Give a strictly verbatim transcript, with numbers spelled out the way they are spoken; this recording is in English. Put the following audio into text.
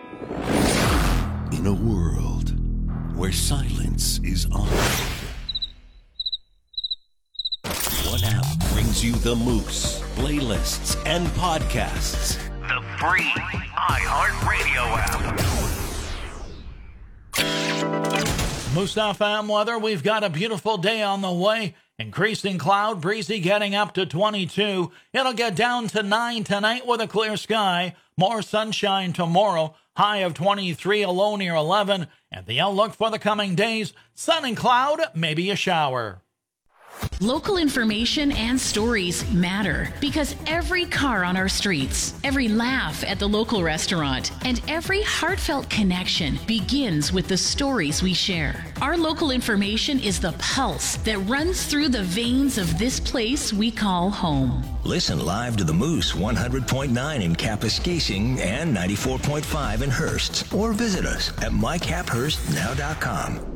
In a world where silence is honored, one app brings you the Moose playlists and podcasts. The free iHeartRadio app. Moose F M weather, we've got a beautiful day on the way. Increasing cloud, breezy getting up to twenty-two. It'll get down to nine tonight with a clear sky. More sunshine tomorrow. High of twenty-three, a low near eleven. And the outlook for the coming days, sun and cloud, maybe a shower. Local information and stories matter because every car on our streets, every laugh at the local restaurant, and every heartfelt connection begins with the stories we share. Our local information is the pulse that runs through the veins of this place we call home. Listen live to the Moose one hundred point nine in Kapuskasing and ninety-four point five in Hearst, or visit us at my cap hurst now dot com.